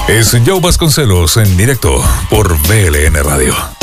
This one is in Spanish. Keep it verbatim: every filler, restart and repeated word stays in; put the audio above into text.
Es Joe Vasconcelos en directo por B L N Radio.